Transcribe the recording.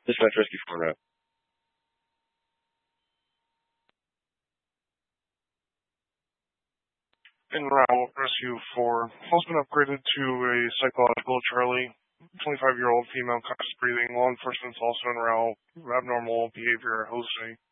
Dispatch Rescue 4 now. En route, Rescue 4. Pulse been upgraded to a psychological Charlie. 25-year-old female conscious breathing. Law enforcement's also en route. Abnormal behavior, Jose.